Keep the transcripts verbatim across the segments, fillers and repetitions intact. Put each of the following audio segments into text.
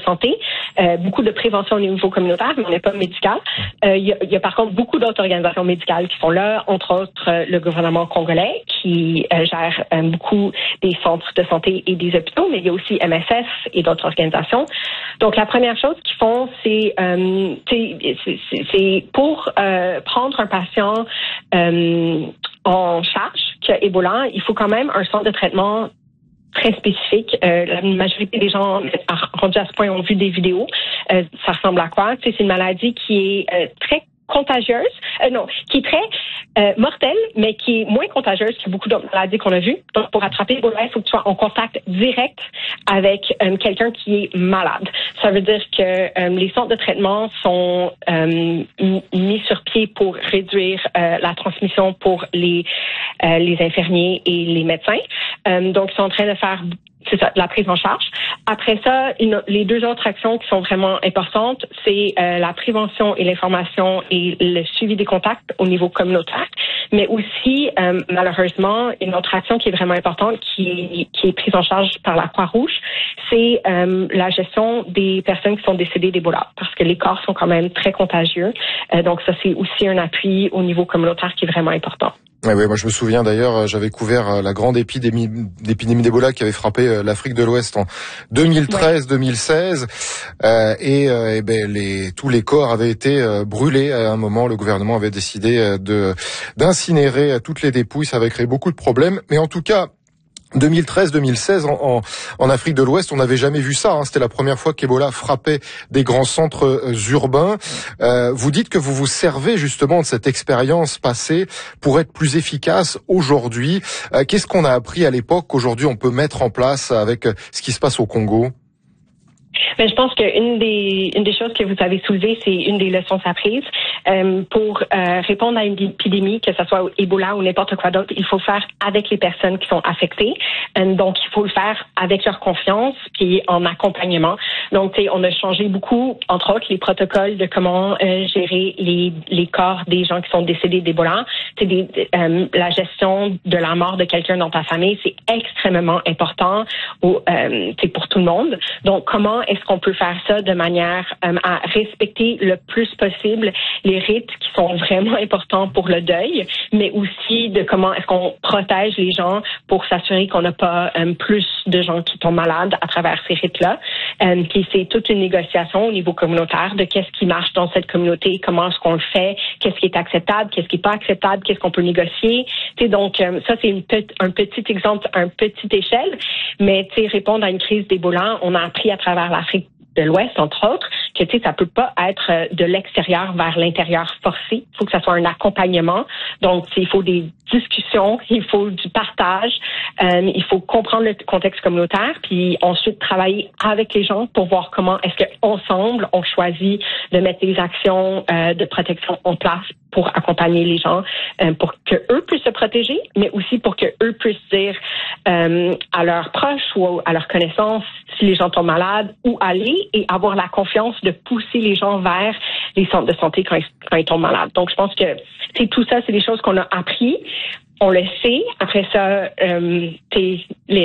santé, euh, beaucoup de prévention au niveau communautaire, mais on n'est pas médical. Euh, il, y a, il y a par contre beaucoup d'autres organisations médicales qui sont là, entre autres euh, le gouvernement congolais qui euh, gère euh, beaucoup des centres de santé et des hôpitaux, mais il y a aussi M S F et d'autres organisations. Donc la première chose qu'ils font, c'est, euh, c'est, c'est, c'est pour euh, prendre un patient euh, en charge qui a Ebola, il faut quand même un centre de traitement très spécifique. Euh, la majorité des gens rendus à ce point ont vu des vidéos. Euh, ça ressemble à quoi? C'est une maladie qui est euh, très contagieuse, euh, non, qui est très euh, mortelle, mais qui est moins contagieuse que beaucoup d'autres maladies qu'on a vues. Donc, pour attraper Ebola, il faut que tu sois en contact direct avec euh, quelqu'un qui est malade. Ça veut dire que euh, les centres de traitement sont euh, mis sur pied pour réduire euh, la transmission pour les euh, les infirmiers et les médecins. Euh, donc, ils sont en train de faire c'est ça, la prise en charge. Après ça, une, les deux autres actions qui sont vraiment importantes, c'est euh, la prévention et l'information et le suivi des contacts au niveau communautaire, mais aussi, euh, malheureusement, une autre action qui est vraiment importante, qui, qui est prise en charge par la Croix-Rouge, c'est euh, la gestion des personnes qui sont décédées d'Ebola, parce que les corps sont quand même très contagieux. Euh, donc ça, c'est aussi un appui au niveau communautaire qui est vraiment important. Ouais, ouais, moi je me souviens d'ailleurs, j'avais couvert la grande épidémie d'épidémie d'Ebola qui avait frappé l'Afrique de l'Ouest en deux mille treize deux mille seize, euh, et, euh, et ben les tous les corps avaient été euh, brûlés à un moment. Le gouvernement avait décidé de d'incinérer toutes les dépouilles. Ça avait créé beaucoup de problèmes, mais en tout cas deux mille treize deux mille seize en, en, en Afrique de l'Ouest, on n'avait jamais vu ça. Hein. C'était la première fois qu'Ebola frappait des grands centres euh, urbains. Euh, vous dites que vous vous servez justement de cette expérience passée pour être plus efficace aujourd'hui. Euh, qu'est-ce qu'on a appris à l'époque qu'aujourd'hui on peut mettre en place avec ce qui se passe au Congo? Mais je pense qu'une des une des choses que vous avez soulevées, c'est une des leçons apprises. Euh, pour euh, répondre à une épidémie, que ce soit Ebola ou n'importe quoi d'autre, il faut faire avec les personnes qui sont affectées. Euh, donc, il faut le faire avec leur confiance, puis en accompagnement. Donc, tu sais, on a changé beaucoup, entre autres, les protocoles de comment euh, gérer les les corps des gens qui sont décédés d'Ebola. Tu sais, euh, la gestion de la mort de quelqu'un dans ta famille, c'est extrêmement important au, euh, tu sais, pour tout le monde. Donc, comment est-ce qu'on peut faire ça de manière euh, à respecter le plus possible les rites qui sont vraiment importants pour le deuil, mais aussi de comment est-ce qu'on protège les gens pour s'assurer qu'on n'a pas euh, plus de gens qui tombent malades à travers ces rites-là. Euh, puis c'est toute une négociation au niveau communautaire de qu'est-ce qui marche dans cette communauté, comment est-ce qu'on le fait, qu'est-ce qui est acceptable, qu'est-ce qui est pas acceptable, qu'est-ce qu'on peut négocier. T'sais, donc euh, ça c'est une pe- un petit exemple, un petite échelle, mais tu sais répondre à une crise d'Ebola, on a appris à travers l'Afrique de l'Ouest, entre autres, que tu sais, ça peut pas être de l'extérieur vers l'intérieur forcé. Il faut que ça soit un accompagnement. Donc, il faut des discussions, il faut du partage, euh, il faut comprendre le contexte communautaire, puis ensuite travailler avec les gens pour voir comment est-ce qu'ensemble, on choisit de mettre des actions euh, de protection en place pour accompagner les gens, euh, pour que eux puissent se protéger, mais aussi pour que eux puissent dire euh, à leurs proches ou à leurs connaissances si les gens tombent malades, où aller et avoir la confiance de pousser les gens vers les centres de santé quand ils, quand ils tombent malades. Donc, je pense que c'est tout ça, c'est des choses qu'on a appris. On le sait. Après ça, euh, t'es,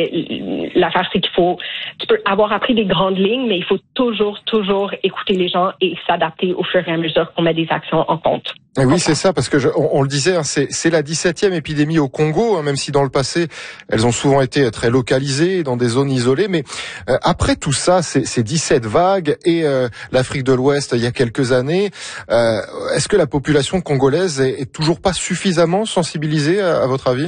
les, l'affaire, c'est qu'il faut, tu peux avoir appris des grandes lignes, mais il faut toujours, toujours écouter les gens et s'adapter au fur et à mesure qu'on met des actions en compte. Et oui, c'est ça, parce que je, on, on le disait, hein, c'est, c'est la dix-septième épidémie au Congo, hein, même si dans le passé, elles ont souvent été très localisées, dans des zones isolées. Mais euh, après tout ça, ces, ces dix-sept vagues et euh, l'Afrique de l'Ouest il y a quelques années, euh, est-ce que la population congolaise est, est toujours pas suffisamment sensibilisée, à, à votre avis?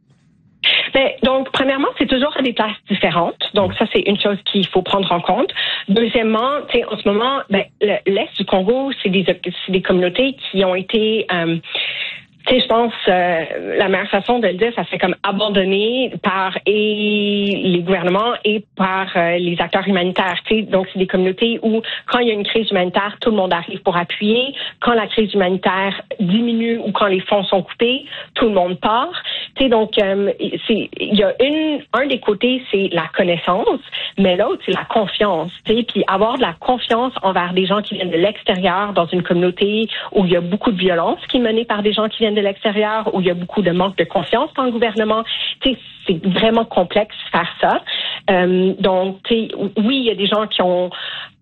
Ben, donc, premièrement, c'est toujours à des places différentes. Donc, ça, c'est une chose qu'il faut prendre en compte. Deuxièmement, tu sais, en ce moment, ben, l'Est du Congo, c'est des, c'est des communautés qui ont été... Euh, tu sais, je pense euh, la meilleure façon de le dire, ça fait comme abandonné par et les gouvernements et par euh, les acteurs humanitaires. Tu sais, donc c'est des communautés où quand il y a une crise humanitaire, tout le monde arrive pour appuyer. Quand la crise humanitaire diminue ou quand les fonds sont coupés, tout le monde part. Tu sais, donc euh, c'est il y a une un des côtés c'est la connaissance, mais l'autre c'est la confiance. Tu sais, puis avoir de la confiance envers des gens qui viennent de l'extérieur dans une communauté où il y a beaucoup de violence qui est menée par des gens qui viennent de l'extérieur, où il y a beaucoup de manque de confiance dans le gouvernement. Tu sais, c'est vraiment complexe faire ça. Euh, donc, tu sais, oui, il y a des gens qui ont